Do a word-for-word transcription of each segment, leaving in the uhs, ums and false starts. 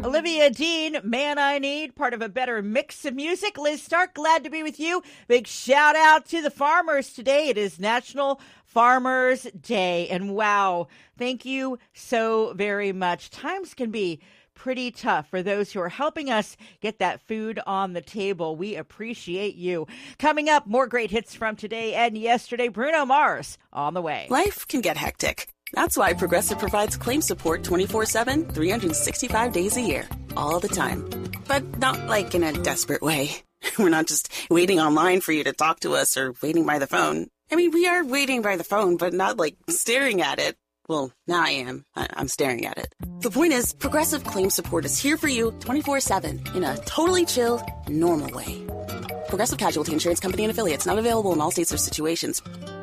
Olivia Dean, Man I Need, part of a better mix of music. Liz Stark, glad to be with you. Big shout out to the farmers today. It is National Farmers Day. And wow, thank you so very much. Times can be pretty tough for those who are helping us get that food on the table. We appreciate you. Coming up, more great hits from today and yesterday. Bruno Mars on the way. Life can get hectic. That's why Progressive provides claim support twenty-four seven, three hundred sixty-five days a year, all the time. But not like in a desperate way. We're not just waiting online for you to talk to us or waiting by the phone. I mean, we are waiting by the phone, but not like staring at it. Well, now I am. I- I'm staring at it. The point is, Progressive Claim Support is here for you twenty-four seven in a totally chill, normal way. Progressive Casualty Insurance Company and Affiliates, not available in all states or situations.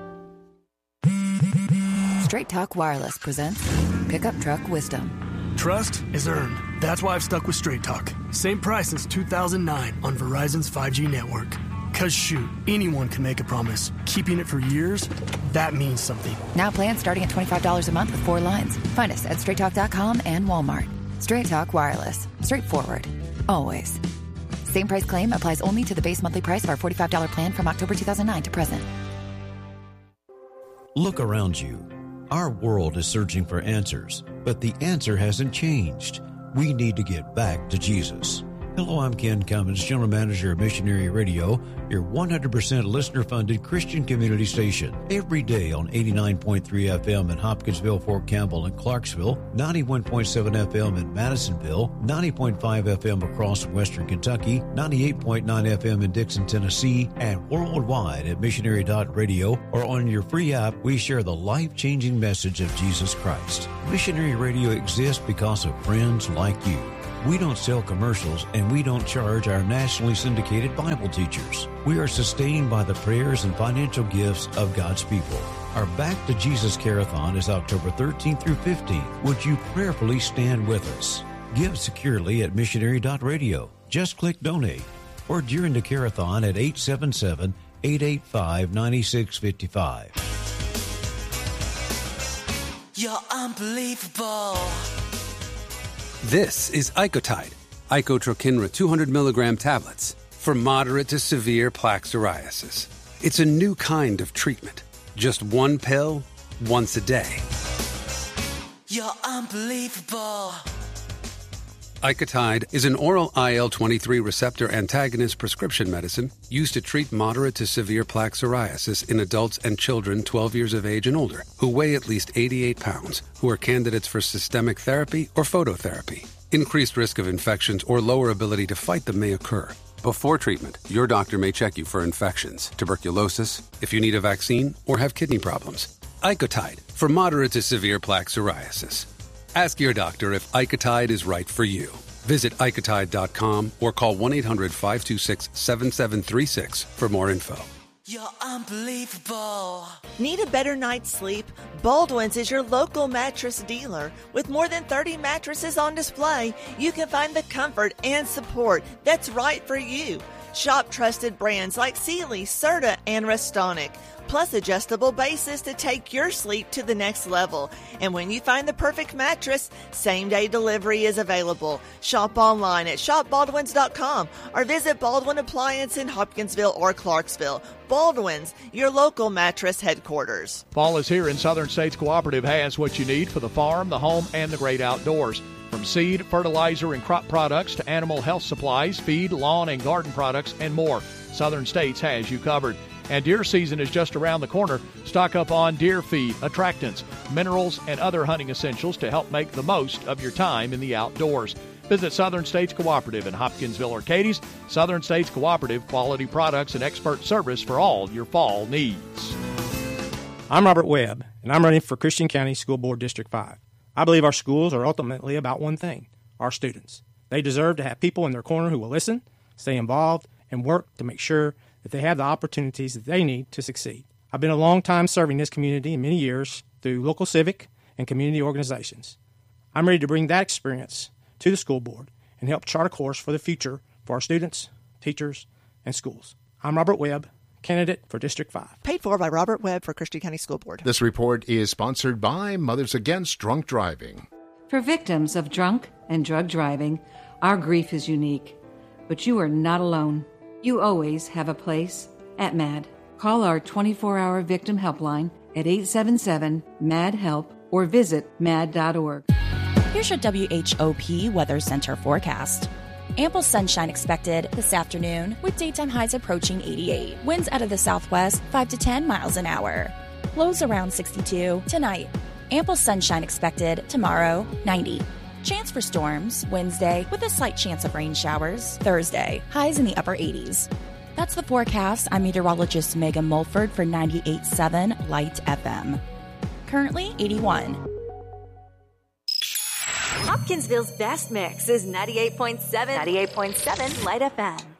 Straight Talk Wireless presents Pickup Truck Wisdom. Trust is earned. That's why I've stuck with Straight Talk. Same price since two thousand nine on Verizon's five G network. Cause shoot, anyone can make a promise. Keeping it for years, that means something. Now plans starting at twenty-five dollars a month with four lines. Find us at straight talk dot com and Walmart. Straight Talk Wireless. Straightforward. Always. Same price claim applies only to the base monthly price of our forty-five dollars plan from October two thousand nine to present. Look around you. Our world is searching for answers, but the answer hasn't changed. We need to get back to Jesus. Hello, I'm Ken Cummins, General Manager of Missionary Radio, your one hundred percent listener-funded Christian community station. Every day on eighty-nine point three F M in Hopkinsville, Fort Campbell, and Clarksville, ninety-one point seven F M in Madisonville, ninety point five F M across western Kentucky, ninety-eight point nine F M in Dixon, Tennessee, and worldwide at missionary dot radio or on your free app, we share the life-changing message of Jesus Christ. Missionary Radio exists because of friends like you. We don't sell commercials, and we don't charge our nationally syndicated Bible teachers. We are sustained by the prayers and financial gifts of God's people. Our Back to Jesus Carathon is October thirteenth through fifteenth. Would you prayerfully stand with us? Give securely at missionary dot radio. Just click donate. Or during the Carathon at eight seven seven, eight eight five, nine six five five. You're unbelievable. This is Icotide, Icotrokinra two hundred milligram tablets for moderate to severe plaque psoriasis. It's a new kind of treatment. Just one pill, once a day. You're unbelievable. Icotide is an oral I L twenty-three receptor antagonist prescription medicine used to treat moderate to severe plaque psoriasis in adults and children twelve years of age and older who weigh at least eighty-eight pounds, who are candidates for systemic therapy or phototherapy. Increased risk of infections or lower ability to fight them may occur. Before treatment, your doctor may check you for infections, tuberculosis, if you need a vaccine, or have kidney problems. Icotide for moderate to severe plaque psoriasis. Ask your doctor if Icotide is right for you. Visit icotide dot com or call one eight hundred, five two six, seven seven three six for more info. You're unbelievable. Need a better night's sleep? Baldwin's is your local mattress dealer. With more than thirty mattresses on display, you can find the comfort and support that's right for you. Shop trusted brands like Sealy, Serta, and Restonic, plus adjustable bases to take your sleep to the next level. And when you find the perfect mattress, same-day delivery is available. Shop online at shop baldwins dot com or visit Baldwin Appliance in Hopkinsville or Clarksville. Baldwin's, your local mattress headquarters. Fall is here, and Southern States Cooperative has what you need for the farm, the home, and the great outdoors. From seed, fertilizer, and crop products to animal health supplies, feed, lawn, and garden products, and more, Southern States has you covered. And deer season is just around the corner. Stock up on deer feed, attractants, minerals, and other hunting essentials to help make the most of your time in the outdoors. Visit Southern States Cooperative in Hopkinsville or Cadiz. Southern States Cooperative, quality products and expert service for all your fall needs. I'm Robert Webb, and I'm running for Christian County School Board District five. I believe our schools are ultimately about one thing, our students. They deserve to have people in their corner who will listen, stay involved, and work to make sure that they have the opportunities that they need to succeed. I've been a long time serving this community in many years through local civic and community organizations. I'm ready to bring that experience to the school board and help chart a course for the future for our students, teachers, and schools. I'm Robert Webb, candidate for District five. Paid for by Robert Webb for Christian County School Board. This report is sponsored by Mothers Against Drunk Driving. For victims of drunk and drug driving, our grief is unique. But you are not alone. You always have a place at MAD. Call our twenty-four hour victim helpline at eight seven seven, M A D, HELP or visit mad dot org. Here's your W H O P Weather Center forecast. Ample sunshine expected this afternoon with daytime highs approaching eighty-eight. Winds out of the southwest five to ten miles an hour. Lows around sixty-two tonight. Ample sunshine expected tomorrow, ninety. Chance for storms Wednesday with a slight chance of rain showers. Thursday, highs in the upper eighties. That's the forecast. I'm meteorologist Megan Mulford for ninety-eight point seven Light F M. Currently eighty-one. Hopkinsville's best mix is ninety-eight point seven, ninety-eight point seven Light F M.